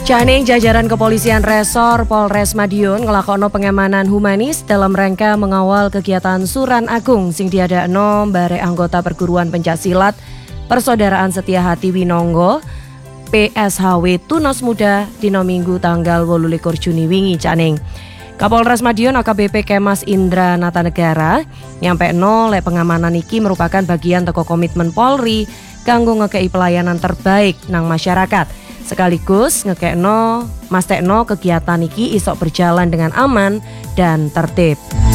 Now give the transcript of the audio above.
Caning jajaran kepolisian resor Polres Madiun ngelakokno pengamanan humanis dalam rangka mengawal kegiatan Suran Agung sing diadakno bare anggota perguruan pencaksilat Persaudaraan Setia Hati Winonggo PSHW Tunas Muda dina Minggu tanggal 28 Juni wingi Caning. Kapolres Madiun AKBP Kemas Indra Natanegara nyampekno lek pengamanan iki merupakan bagian teko komitmen Polri kanggo ngekei pelayanan terbaik nang masyarakat. Sekaligus mastekno kegiatan iki isok berjalan dengan aman dan tertib.